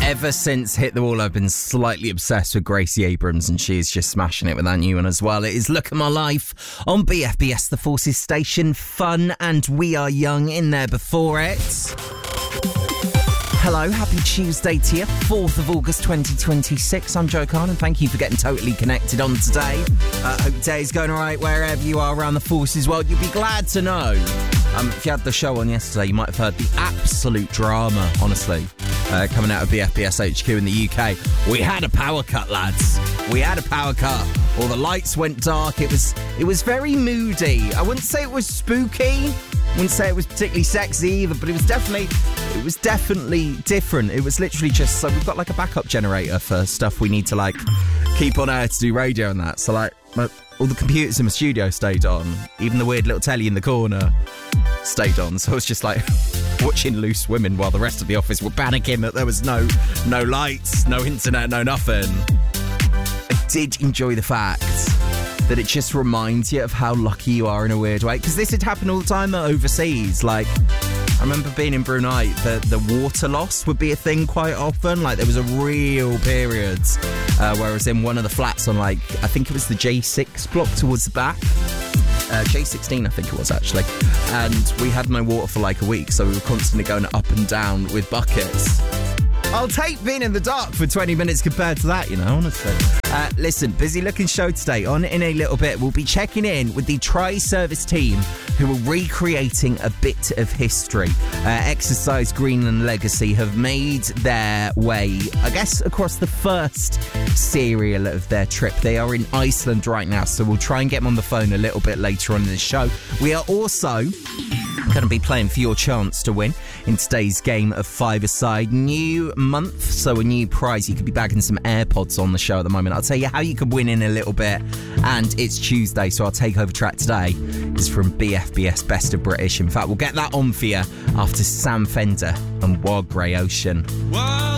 Ever since Hit the Wall, I've been slightly obsessed with Gracie Abrams, and she's just smashing it with that new one as well. It is Look at My Life on BFBS, the Forces station. Fun and We Are Young in there before it. Hello, happy Tuesday to you, 4th of August 2026. I'm Joe Kahn, and thank you for getting totally connected on today. Hope your day's going all right wherever you are around the Forces world. You'll be glad to know, if you had the show on yesterday, you might have heard the absolute drama, honestly, coming out of BFBS HQ in the UK. We had a power cut, lads. We had a power cut. All the lights went dark. It was very moody. I wouldn't say it was spooky. I wouldn't say it was particularly sexy either, but it was definitely different. It was literally just, so we've got like a backup generator for stuff we need to like keep on air to do radio and that. So like all the computers in my studio stayed on. Even the weird little telly in the corner stayed on. So I was just like watching Loose Women while the rest of the office were panicking that there was no lights, no internet, no nothing. I did enjoy the fact that it just reminds you of how lucky you are in a weird way. Because this had happened all the time overseas. Like, I remember being in Brunei, the water loss would be a thing quite often. Like, there was a real period where I was in one of the flats on, like, I think it was the J6 block towards the back. J16, I think it was, actually. And we had no water for like a week, so we were constantly going up and down with buckets. I'll take being in the dark for 20 minutes compared to that, you know, honestly. Listen, busy looking show today. On in a little bit, we'll be checking in with the Tri-Service team who are recreating a bit of history. Exercise Greenland Legacy have made their way, I guess, across the first serial of their trip. They are in Iceland right now, so we'll try and get them on the phone a little bit later on in the show. We are also going to be playing for your chance to win in today's game of five-a-side. New month, so a new prize. You could be bagging some AirPods on the show at the moment. I'll tell you how you could win in a little bit. And it's Tuesday, so our takeover track today is from BFBS Best of British. In fact, we'll get that on for you after Sam Fender and Wild Grey Ocean.